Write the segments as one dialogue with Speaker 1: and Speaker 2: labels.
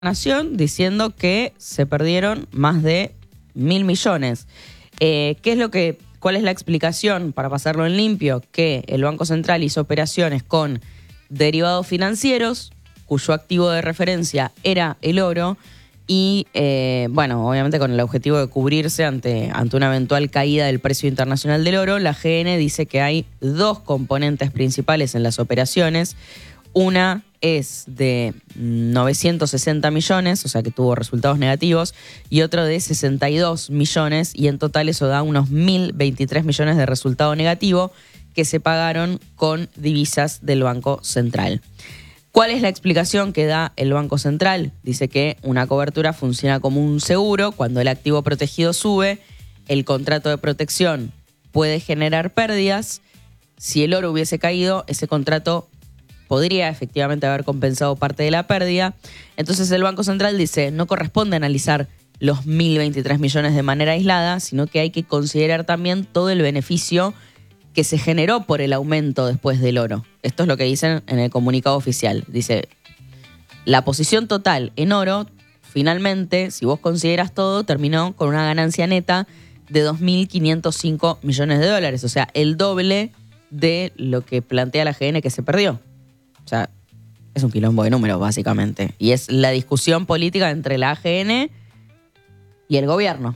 Speaker 1: Nación diciendo que se perdieron más de 1.000 millones. ¿Cuál es la explicación para pasarlo en limpio? Que el Banco Central hizo operaciones con derivados financieros, cuyo activo de referencia era el oro, y obviamente con el objetivo de cubrirse ante una eventual caída del precio internacional del oro. La GN dice que hay dos componentes principales en las operaciones. Una es de 960 millones, o sea que tuvo resultados negativos, y otro de 62 millones, y en total eso da unos 1.023 millones de resultado negativo que se pagaron con divisas del Banco Central. ¿Cuál es la explicación que da el Banco Central? Dice que una cobertura funciona como un seguro. Cuando el activo protegido sube, el contrato de protección puede generar pérdidas. Si el oro hubiese caído, ese contrato podría efectivamente haber compensado parte de la pérdida. Entonces el Banco Central dice, no corresponde analizar los 1.023 millones de manera aislada, sino que hay que considerar también todo el beneficio que se generó por el aumento después del oro. Esto es lo que dicen en el comunicado oficial. Dice, la posición total en oro, finalmente, si vos consideras todo, terminó con una ganancia neta de 2.505 millones de dólares. O sea, el doble de lo que plantea la GN que se perdió. O sea, es un quilombo de números, básicamente. Y es la discusión política entre la AGN y el gobierno.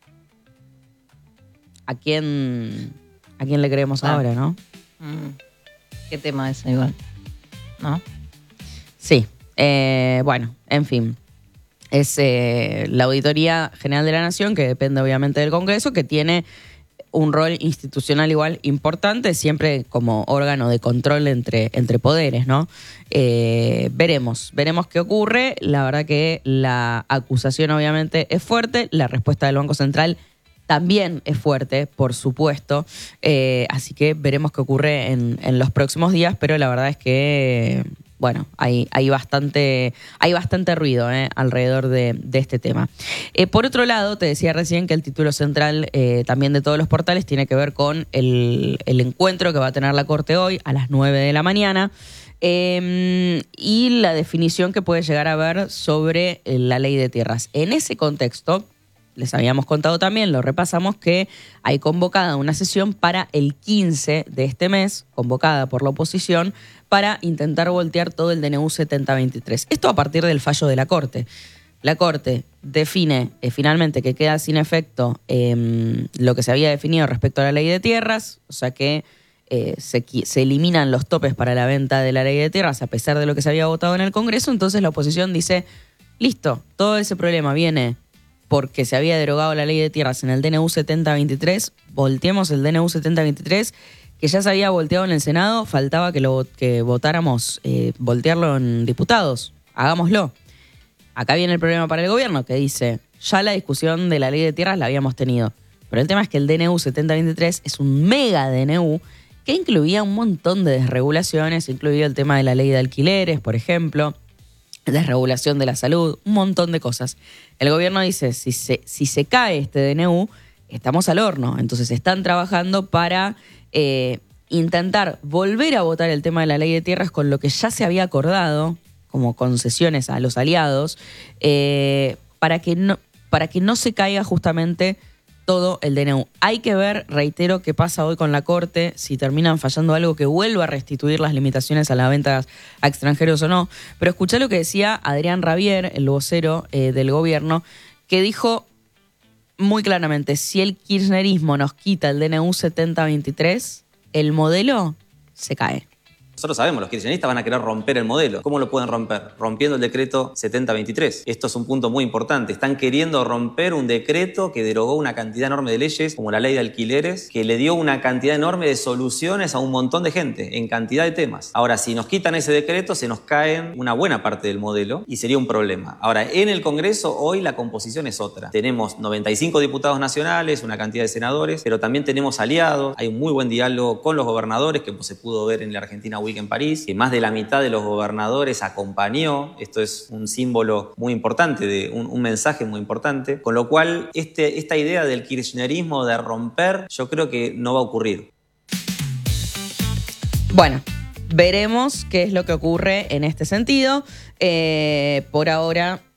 Speaker 1: ¿A quién le creemos ahora, no?
Speaker 2: ¿Qué tema es igual? ¿No?
Speaker 1: Sí. En fin. Es la Auditoría General de la Nación, que depende obviamente del Congreso, que tiene un rol institucional igual importante, siempre como órgano de control entre poderes, ¿no? Veremos qué ocurre. La verdad que la acusación obviamente es fuerte, la respuesta del Banco Central también es fuerte, por supuesto, así que veremos qué ocurre en los próximos días, pero la verdad es que hay bastante ruido alrededor de este tema. Por otro lado, te decía recién que el título central también de todos los portales tiene que ver con el encuentro que va a tener la Corte hoy a las 9 de la mañana y la definición que puede llegar a haber sobre la ley de tierras. En ese contexto, les habíamos contado también, lo repasamos, que hay convocada una sesión para el 15 de este mes, convocada por la oposición, para intentar voltear todo el DNU 7023. Esto a partir del fallo de la Corte. La Corte define finalmente que queda sin efecto lo que se había definido respecto a la ley de tierras, o sea que se eliminan los topes para la venta de la ley de tierras a pesar de lo que se había votado en el Congreso. Entonces la oposición dice, listo, todo ese problema viene porque se había derogado la ley de tierras en el DNU 7023, volteemos el DNU 7023, que ya se había volteado en el Senado, faltaba que votáramos, voltearlo en diputados, hagámoslo. Acá viene el problema para el gobierno, que dice, ya la discusión de la ley de tierras la habíamos tenido, pero el tema es que el DNU 7023 es un mega DNU que incluía un montón de desregulaciones, incluía el tema de la ley de alquileres, por ejemplo, desregulación de la salud, un montón de cosas. El gobierno dice, si se cae este DNU, estamos al horno. Entonces están trabajando para intentar volver a votar el tema de la ley de tierras con lo que ya se había acordado, como concesiones a los aliados, para que no se caiga justamente todo el DNU. Hay que ver, reitero, qué pasa hoy con la Corte, si terminan fallando algo que vuelva a restituir las limitaciones a la venta a extranjeros o no. Pero escuché lo que decía Adrián Rabier, el vocero del gobierno, que dijo muy claramente, si el kirchnerismo nos quita el DNU 7023, el modelo se cae.
Speaker 3: Nosotros sabemos, los kirchneristas van a querer romper el modelo. ¿Cómo lo pueden romper? Rompiendo el decreto 7023. Esto es un punto muy importante. Están queriendo romper un decreto que derogó una cantidad enorme de leyes, como la ley de alquileres, que le dio una cantidad enorme de soluciones a un montón de gente, en cantidad de temas. Ahora, si nos quitan ese decreto, se nos cae una buena parte del modelo y sería un problema. Ahora, en el Congreso, hoy la composición es otra. Tenemos 95 diputados nacionales, una cantidad de senadores, pero también tenemos aliados. Hay un muy buen diálogo con los gobernadores, que se pudo ver en la Argentina Week en París, que más de la mitad de los gobernadores acompañó. Esto es un símbolo muy importante, un mensaje muy importante, con lo cual esta idea del kirchnerismo de romper, yo creo que no va a ocurrir.
Speaker 1: Bueno, veremos qué es lo que ocurre en este sentido. Por ahora